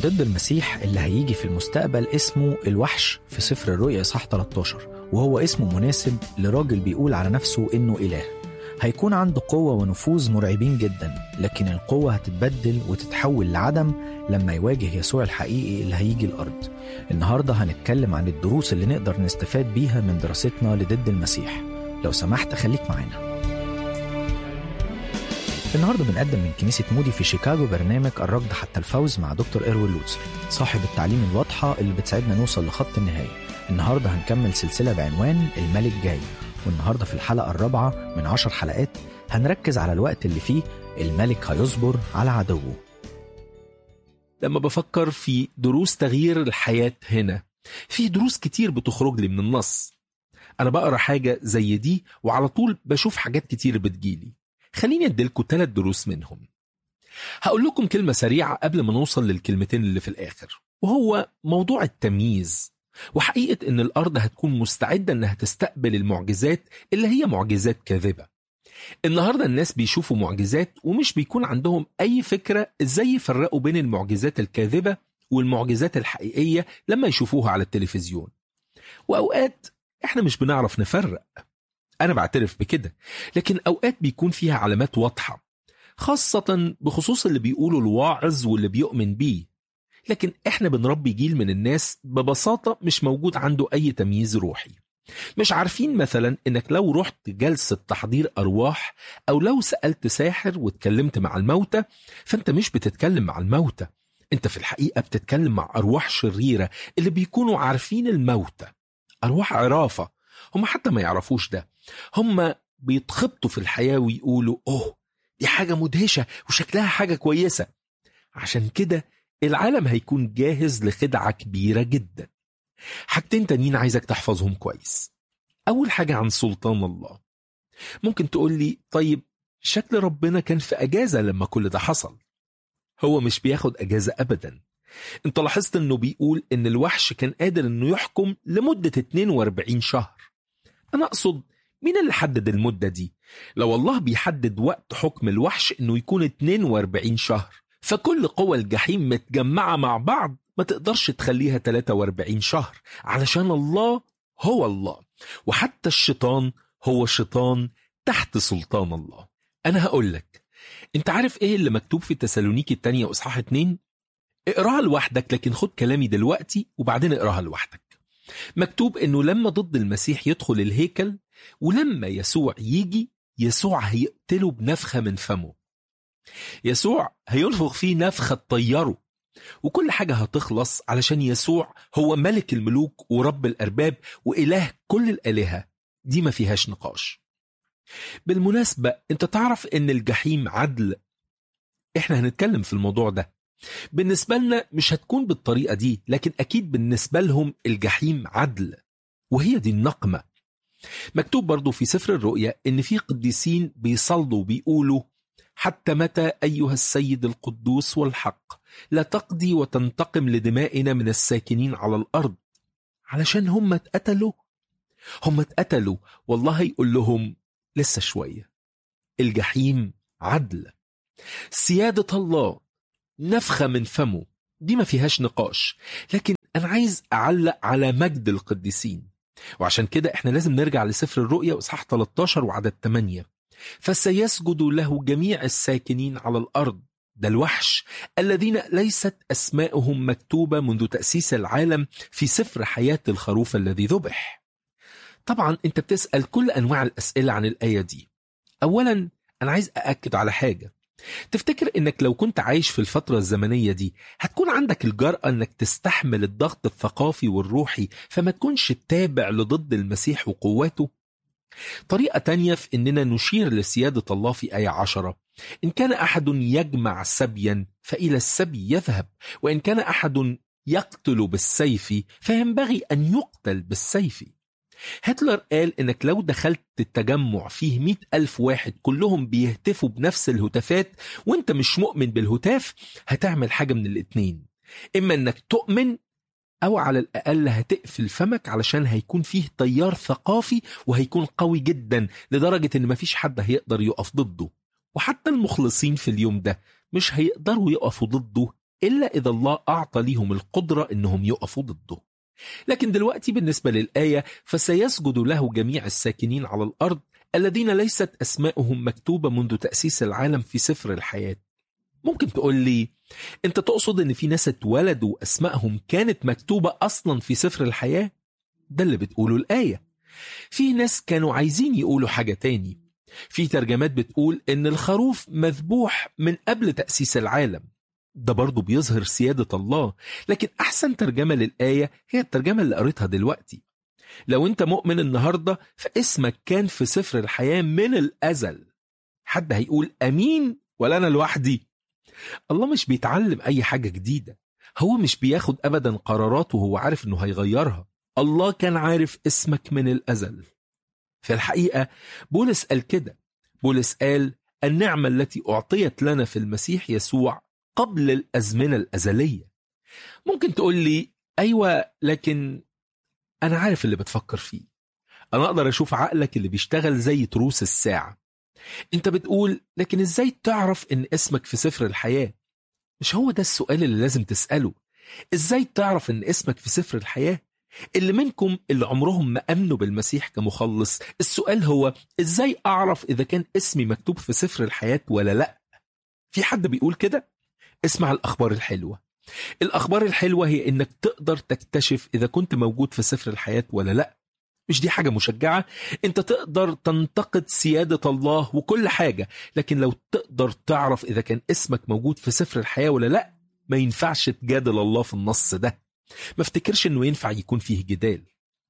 ضد المسيح اللي هيجي في المستقبل اسمه الوحش في سفر الرؤيا إصحاح 13، وهو اسمه مناسب لراجل بيقول على نفسه إنه إله. هيكون عنده قوة ونفوذ مرعبين جدا، لكن القوة هتتبدل وتتحول لعدم لما يواجه يسوع الحقيقي اللي هيجي الأرض. النهاردة هنتكلم عن الدروس اللي نقدر نستفاد بيها من دراستنا لضد المسيح. لو سمحت خليك معانا. النهاردة بنقدم من كنيسة مودي في شيكاغو برنامج الركض حتى الفوز مع دكتور إروين لوتسر، صاحب التعليم الواضحة اللي بتساعدنا نوصل لخط النهاية. النهاردة هنكمل سلسلة بعنوان الملك جاي، والنهاردة في الحلقة الرابعة من 10 حلقات هنركز على الوقت اللي فيه الملك هيصبر على عدوه. لما بفكر في دروس تغيير الحياة هنا، في دروس كتير بتخرج لي من النص. أنا بقرأ حاجة زي دي وعلى طول بشوف حاجات كتير بتجيلي. خليني أديلكم 3 دروس منهم. هقول لكم كلمة سريعة قبل ما نوصل للكلمتين اللي في الآخر، وهو موضوع التمييز، وحقيقة إن الأرض هتكون مستعدة إنها تستقبل المعجزات اللي هي معجزات كاذبة. النهاردة الناس بيشوفوا معجزات ومش بيكون عندهم أي فكرة إزاي يفرقوا بين المعجزات الكاذبة والمعجزات الحقيقية لما يشوفوها على التلفزيون. وأوقات إحنا مش بنعرف نفرق، أنا بعترف بكده، لكن أوقات بيكون فيها علامات واضحة، خاصة بخصوص اللي بيقولوا الواعظ واللي بيؤمن بيه. لكن إحنا بنربي جيل من الناس ببساطة مش موجود عنده أي تمييز روحي. مش عارفين مثلا إنك لو رحت جلسة تحضير أرواح أو لو سألت ساحر واتكلمت مع الموتى، فأنت مش بتتكلم مع الموتى، أنت في الحقيقة بتتكلم مع أرواح شريرة اللي بيكونوا عارفين الموتى، أرواح عرافة. هم حتى ما يعرفوش ده، هم بيتخبطوا في الحياة ويقولوا أوه دي حاجة مدهشة وشكلها حاجة كويسة. عشان كده العالم هيكون جاهز لخدعة كبيرة جدا. حاجتين تانيين عايزك تحفظهم كويس. أول حاجة عن سلطان الله. ممكن تقول لي طيب شكل ربنا كان في أجازة لما كل ده حصل. هو مش بياخد أجازة أبدا. انت لاحظت انه بيقول ان الوحش كان قادر انه يحكم لمدة 42 شهر. انا اقصد مين اللي حدد المدة دي؟ لو الله بيحدد وقت حكم الوحش انه يكون 42 شهر، فكل قوى الجحيم متجمعة مع بعض ما تقدرش تخليها 43 شهر، علشان الله هو الله، وحتى الشيطان هو شيطان تحت سلطان الله. انا هقول لك، انت عارف ايه اللي مكتوب في تسالونيكي الثانية واصحاح 2؟ اقراها لوحدك، لكن خد كلامي دلوقتي وبعدين اقراها لوحدك. مكتوب انه لما ضد المسيح يدخل الهيكل، ولما يسوع يجي، يسوع هيقتله بنفخة من فمه. يسوع هينفخ فيه نفخة تطيره، وكل حاجة هتخلص، علشان يسوع هو ملك الملوك ورب الأرباب وإله كل الآلهة. دي ما فيهاش نقاش. بالمناسبة انت تعرف ان الجحيم عدل؟ احنا هنتكلم في الموضوع ده. بالنسبة لنا مش هتكون بالطريقة دي، لكن أكيد بالنسبة لهم الجحيم عدل، وهي دي النقمة. مكتوب برضو في سفر الرؤيا إن في قديسين بيصلوا وبيقولوا حتى متى أيها السيد القدوس والحق لا تقضي وتنتقم لدمائنا من الساكنين على الأرض. علشان هم اتقتلوا، والله يقول لهم لسه شوية. الجحيم عدل، سيادة الله، نفخة من فمه، دي ما فيهاش نقاش. لكن أنا عايز أعلق على مجد القديسين، وعشان كده إحنا لازم نرجع لسفر الرؤيا وإصحاح 13 وعدد 8. فسيسجد له جميع الساكنين على الأرض، ده الوحش الذين ليست أسماءهم مكتوبة منذ تأسيس العالم في سفر حياة الخروف الذي ذبح. طبعا أنت بتسأل كل أنواع الأسئلة عن الآية دي. أولا أنا عايز أأكد على حاجة. تفتكر انك لو كنت عايش في الفترة الزمنية دي هتكون عندك الجرأة انك تستحمل الضغط الثقافي والروحي، فما تكونش تتابع لضد المسيح وقواته؟ طريقة تانية في اننا نشير لسيادة الله في آية 10: إن كان أحد يجمع سبيا فإلى السبي يذهب، وإن كان أحد يقتل بالسيف فينبغي أن يقتل بالسيف. هتلر قال إنك لو دخلت التجمع فيه 100,000 واحد كلهم بيهتفوا بنفس الهتافات وانت مش مؤمن بالهتاف، هتعمل حاجة من الاتنين: إما إنك تؤمن، أو على الأقل هتقفل فمك، علشان هيكون فيه تيار ثقافي وهيكون قوي جدا لدرجة إن مفيش حد هيقدر يقف ضده، وحتى المخلصين في اليوم ده مش هيقدروا يقفوا ضده إلا إذا الله أعطى ليهم القدرة إنهم يقفوا ضده. لكن دلوقتي بالنسبة للآية، فسيسجد له جميع الساكنين على الأرض الذين ليست أسماؤهم مكتوبة منذ تأسيس العالم في سفر الحياة. ممكن تقول لي أنت تقصد أن في ناس اتولدوا أسماءهم كانت مكتوبة أصلا في سفر الحياة؟ ده اللي بتقوله الآية. في ناس كانوا عايزين يقولوا حاجة تاني. في ترجمات بتقول أن الخروف مذبوح من قبل تأسيس العالم. ده برضو بيظهر سيادة الله، لكن أحسن ترجمة للآية هي الترجمة اللي قريتها دلوقتي. لو أنت مؤمن النهاردة فاسمك كان في سفر الحياة من الأزل. حد هيقول أمين ولا أنا لوحدي؟ الله مش بيتعلم أي حاجة جديدة. هو مش بياخد أبدا قرارات وهو عارف أنه هيغيرها. الله كان عارف اسمك من الأزل. في الحقيقة بولس قال كده. بولس قال النعمة التي أعطيت لنا في المسيح يسوع قبل الأزمنة الأزلية. ممكن تقول لي أيوة، لكن أنا عارف اللي بتفكر فيه. أنا أقدر أشوف عقلك اللي بيشتغل زي تروس الساعة. أنت بتقول لكن إزاي تعرف إن اسمك في سفر الحياة؟ مش هو ده السؤال اللي لازم تسأله. إزاي تعرف إن اسمك في سفر الحياة؟ اللي منكم اللي عمرهم ما أمنوا بالمسيح كمخلص، السؤال هو إزاي أعرف إذا كان اسمي مكتوب في سفر الحياة ولا لأ؟ في حد بيقول كده؟ اسمع الأخبار الحلوة. الأخبار الحلوة هي إنك تقدر تكتشف إذا كنت موجود في سفر الحياة ولا لأ. مش دي حاجة مشجعة؟ أنت تقدر تنتقد سيادة الله وكل حاجة، لكن لو تقدر تعرف إذا كان اسمك موجود في سفر الحياة ولا لأ، ما ينفعش تجادل الله في النص ده. ما افتكرش إنه ينفع يكون فيه جدال.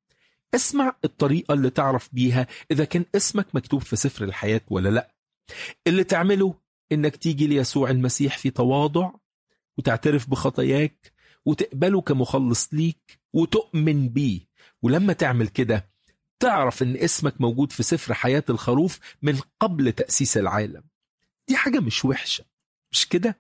اسمع الطريقة اللي تعرف بيها إذا كان اسمك مكتوب في سفر الحياة ولا لأ. اللي تعمله إنك تيجي ليسوع المسيح في تواضع وتعترف بخطاياك وتقبله كمخلص ليك وتؤمن بيه. ولما تعمل كده تعرف إن اسمك موجود في سفر حياة الخروف من قبل تأسيس العالم. دي حاجة مش وحشة، مش كده؟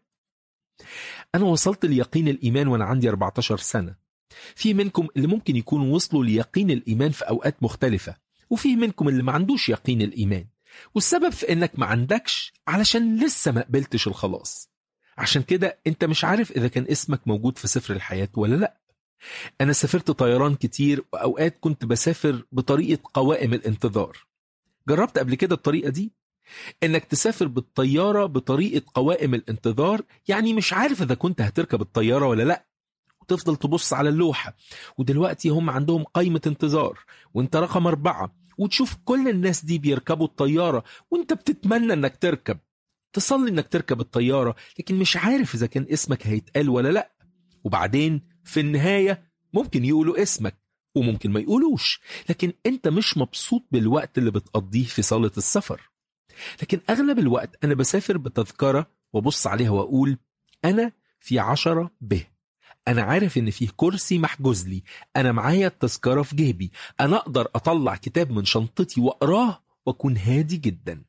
أنا وصلت ليقين الإيمان وأنا عندي 14 سنة. في منكم اللي ممكن يكونوا وصلوا ليقين الإيمان في أوقات مختلفة، وفي منكم اللي ما عندوش يقين الإيمان. والسبب في إنك ما عندكش علشان لسه ما قبلتش الخلاص. عشان كده أنت مش عارف إذا كان اسمك موجود في سفر الحياة ولا لأ. أنا سافرت طيران كتير، وأوقات كنت بسافر بطريقة قوائم الانتظار. جربت قبل كده الطريقة دي؟ إنك تسافر بالطيارة بطريقة قوائم الانتظار، يعني مش عارف إذا كنت هتركب الطيارة ولا لأ، وتفضل تبص على اللوحة، ودلوقتي هم عندهم قائمة انتظار وانت رقم 4، وتشوف كل الناس دي بيركبوا الطيارة وانت بتتمنى انك تركب، تصلي انك تركب الطيارة، لكن مش عارف اذا كان اسمك هيتقال ولا لا. وبعدين في النهاية ممكن يقولوا اسمك وممكن ما يقولوش، لكن انت مش مبسوط بالوقت اللي بتقضيه في صالة السفر. لكن اغلب الوقت انا بسافر بتذكرة وبص عليها واقول انا في 10 ب، أنا عارف إن فيه كرسي محجوز لي، أنا معايا التذكرة في جيبي، أنا أقدر أطلع كتاب من شنطتي وأقراه وأكون هادي جدا.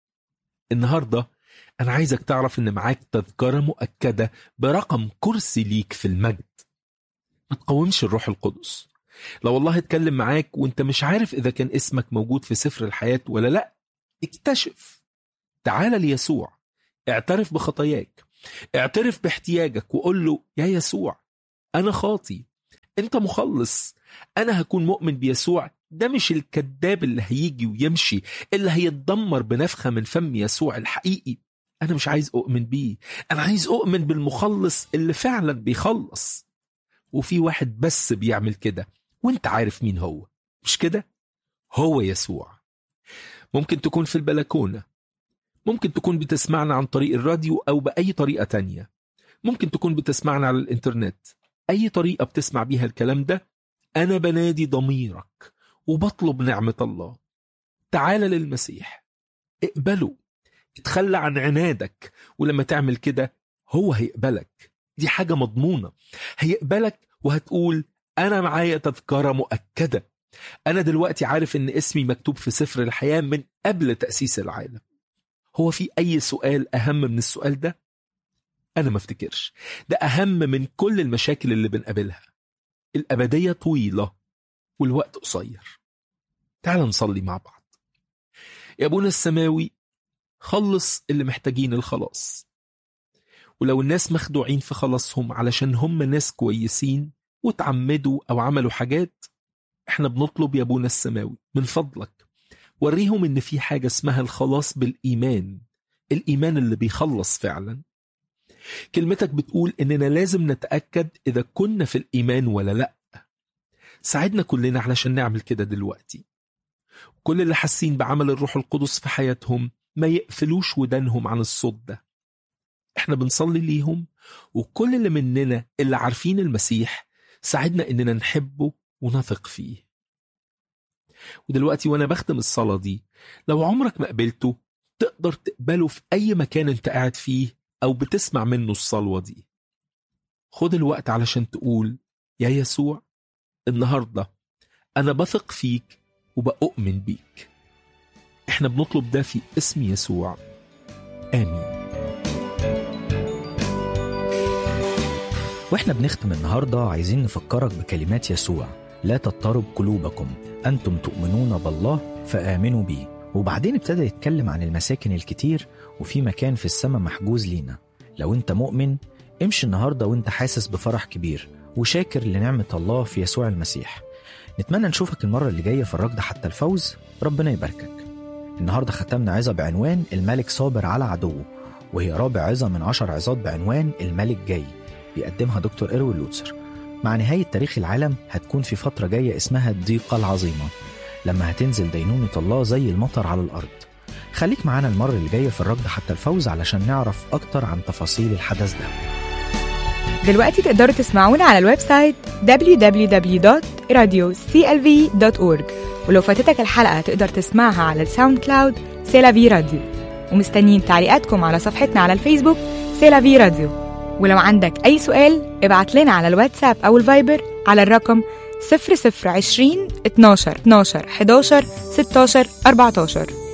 النهاردة أنا عايزك تعرف إن معاك تذكرة مؤكدة برقم كرسي ليك في المجد. ما تقاومش الروح القدس. لو الله اتكلم معاك وإنت مش عارف إذا كان اسمك موجود في سفر الحياة ولا لأ، اكتشف. تعال ليسوع، اعترف بخطاياك، اعترف باحتياجك وقول له يا يسوع أنا خاطي، أنت مخلص، أنا هكون مؤمن بيسوع. ده مش الكذاب اللي هيجي ويمشي، اللي هيتدمر بنفخة من فم يسوع الحقيقي. أنا مش عايز أؤمن بيه، أنا عايز أؤمن بالمخلص اللي فعلا بيخلص. وفي واحد بس بيعمل كده، وانت عارف مين هو، مش كده؟ هو يسوع. ممكن تكون في البلكونة، ممكن تكون بتسمعنا عن طريق الراديو أو بأي طريقة تانية، ممكن تكون بتسمعنا على الإنترنت. أي طريقة بتسمع بيها الكلام ده، أنا بنادي ضميرك وبطلب نعمة الله. تعال للمسيح، اقبله، اتخلى عن عنادك، ولما تعمل كده هو هيقبلك. دي حاجة مضمونة، هيقبلك وهتقول أنا معايا تذكرة مؤكدة، أنا دلوقتي عارف إن اسمي مكتوب في سفر الحياة من قبل تأسيس العالم. هو في أي سؤال أهم من السؤال ده؟ أنا ما افتكرش. ده أهم من كل المشاكل اللي بنقابلها. الأبدية طويلة والوقت قصير. تعال نصلي مع بعض. يا أبونا السماوي، خلص اللي محتاجين الخلاص، ولو الناس مخدوعين في خلاصهم علشان هم ناس كويسين وتعمدوا أو عملوا حاجات، احنا بنطلب يا أبونا السماوي من فضلك وريهم إن في حاجة اسمها الخلاص بالإيمان، الإيمان اللي بيخلص فعلا. كلمتك بتقول إننا لازم نتأكد إذا كنا في الإيمان ولا لأ. ساعدنا كلنا علشان نعمل كده دلوقتي. كل اللي حاسين بعمل الروح القدس في حياتهم ما يقفلوش ودانهم عن الصوت ده. احنا بنصلي ليهم، وكل اللي مننا اللي عارفين المسيح ساعدنا إننا نحبه ونثق فيه. ودلوقتي وانا بختم الصلاة دي، لو عمرك ما قبلته تقدر تقبله في أي مكان انت قاعد فيه أو بتسمع منه الصلوة دي. خد الوقت علشان تقول: يا يسوع، النهاردة أنا بثق فيك وبأؤمن بيك. احنا بنطلب ده في اسم يسوع، آمين. واحنا بنختم النهاردة عايزين نفكرك بكلمات يسوع: لا تضطرب قلوبكم، أنتم تؤمنون بالله فآمنوا بي. وبعدين ابتدى يتكلم عن المساكن الكتير، وفي مكان في السماء محجوز لينا. لو انت مؤمن امشي النهاردة وانت حاسس بفرح كبير وشاكر لنعمة الله في يسوع المسيح. نتمنى نشوفك المرة اللي جاية في الركض حتى الفوز. ربنا يباركك. النهاردة ختمنا عظة بعنوان الملك صابر على عدوه، وهي رابع عظة من 10 عظات بعنوان الملك جاي، بيقدمها دكتور إروين لوتسر. مع نهاية تاريخ العالم هتكون في فترة جاية اسمها الضيقة العظيمة، لما هتنزل دينونة الله زي المطر على الأرض. خليك معانا المرة اللي جاية في الركض حتى الفوز علشان نعرف أكتر عن تفاصيل الحدث ده. دلوقتي تقدروا تسمعونا على الويب سايت www.radioclv.org، ولو فاتتك الحلقة تقدر تسمعها على الساوند كلاود سيلافي راديو. ومستنيين تعليقاتكم على صفحتنا على الفيسبوك سيلافي راديو. ولو عندك أي سؤال ابعت لنا على الواتساب أو الفايبر على الرقم 0020 12 11 16 14.